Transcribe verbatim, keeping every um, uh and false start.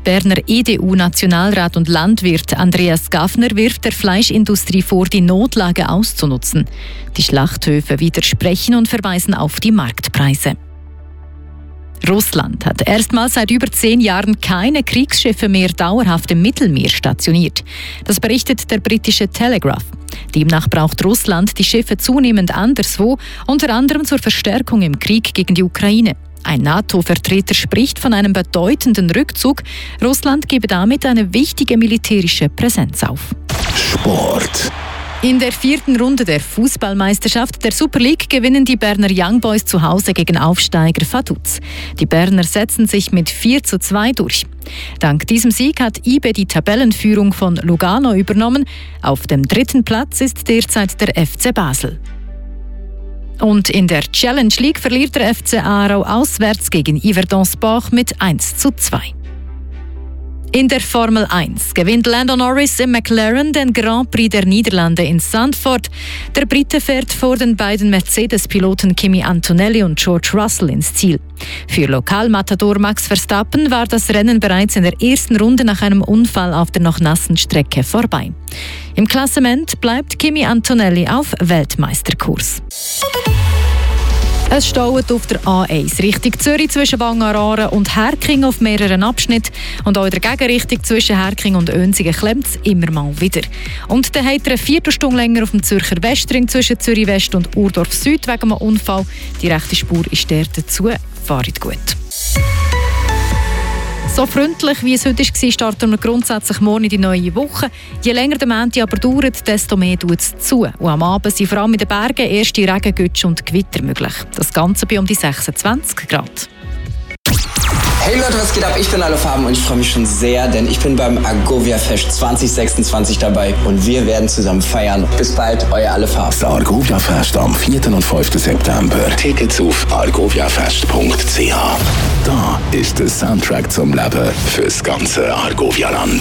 Berner E D U-Nationalrat und Landwirt Andreas Gaffner wirft der Fleischindustrie vor, die Notlage auszunutzen. Die Schlachthöfe widersprechen und verweisen auf die Marktpreise. Russland hat erstmals seit über zehn Jahren keine Kriegsschiffe mehr dauerhaft im Mittelmeer stationiert. Das berichtet der britische Telegraph. Demnach braucht Russland die Schiffe zunehmend anderswo, unter anderem zur Verstärkung im Krieg gegen die Ukraine. Ein NATO-Vertreter spricht von einem bedeutenden Rückzug. Russland gebe damit eine wichtige militärische Präsenz auf. Sport. In der vierten Runde der Fußballmeisterschaft der Super League gewinnen die Berner Young Boys zu Hause gegen Aufsteiger Vaduz. Die Berner setzen sich mit vier zu zwei durch. Dank diesem Sieg hat I B E die Tabellenführung von Lugano übernommen. Auf dem dritten Platz ist derzeit der F C Basel. Und in der Challenge League verliert der F C Aarau auswärts gegen Yverdon Sport mit eins zu zwei. In der Formel eins gewinnt Lando Norris im McLaren den Grand Prix der Niederlande in Zandvoort. Der Brite fährt vor den beiden Mercedes-Piloten Kimi Antonelli und George Russell ins Ziel. Für Lokalmatador Max Verstappen war das Rennen bereits in der ersten Runde nach einem Unfall auf der noch nassen Strecke vorbei. Im Klassement bleibt Kimi Antonelli auf Weltmeisterkurs. Es staut auf der A eins Richtung Zürich zwischen Wangen-Aaren und Herking auf mehreren Abschnitten. Und auch in der Gegenrichtung zwischen Herking und Önsigen klemmt es immer mal wieder. Und dann hat er eine Viertelstunde länger auf dem Zürcher Westring zwischen Zürich West und Urdorf Süd wegen einem Unfall. Die rechte Spur ist der dazu. Fahrt gut. So freundlich wie es heute war, starten wir grundsätzlich morgen in die neue Woche. Je länger der Montag aber dauert, desto mehr tut es zu. Und am Abend sind vor allem in den Bergen erste Regengütsch und Gewitter möglich. Das Ganze bei um die sechsundzwanzig Grad. Hey Leute, was geht ab? Ich bin Alofarben und ich freue mich schon sehr, denn ich bin beim Argovia Fest zwanzig sechsundzwanzig dabei und wir werden zusammen feiern. Bis bald, euer Alofarben. Das Argovia Fest am vierten und fünften September. Tickets auf argoviafest punkt c h. Da ist der Soundtrack zum Leben fürs ganze Argovia-Land.